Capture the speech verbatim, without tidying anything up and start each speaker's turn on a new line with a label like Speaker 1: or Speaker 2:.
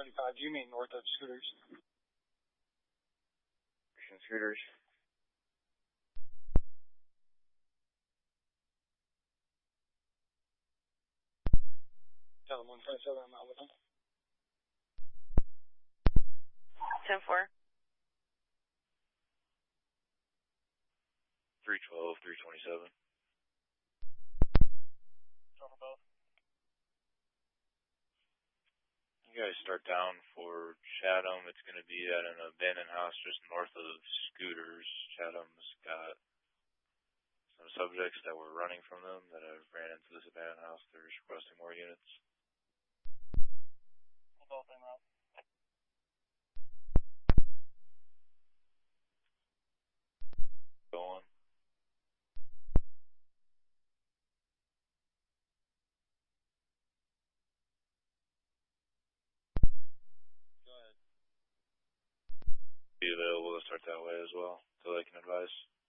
Speaker 1: seventy-five. Do you mean north of Scooters?
Speaker 2: Scooters.
Speaker 1: Tell them one twenty-seven, I'm out with them.
Speaker 3: ten four.
Speaker 2: three twelve, three twenty-seven.
Speaker 1: Over both.
Speaker 2: You guys start down for Chatham. It's going to be at an abandoned house just north of Scooters. Chatham's got some subjects that were running from them that have ran into this abandoned house. They're requesting more units.
Speaker 1: We'll both in route.
Speaker 2: Go on.
Speaker 1: Go ahead.
Speaker 2: Be available to start that way as well, so they can advise.